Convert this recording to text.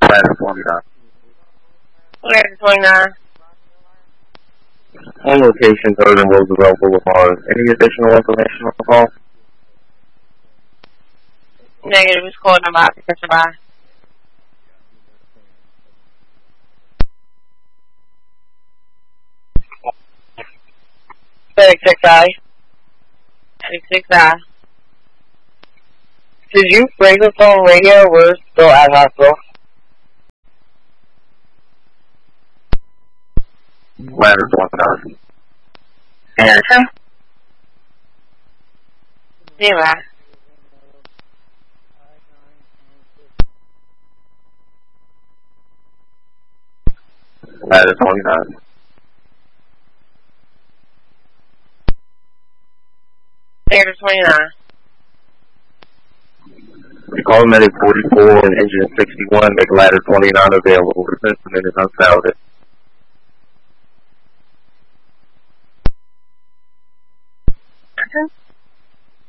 Ladder 29. Ladder 29. On location, 3rd and Roosevelt Boulevard. Any additional information on the call? Negative, it's calling about passerby. FedEx6I. FedEx6I. Did you break the phone radio? We're still at hospital. Ladder 29. Anderson? Zero. Ladder 29. Ladder 29. Call medic 44 and engine 61. Make ladder 29 available. The incident is unfounded. Okay.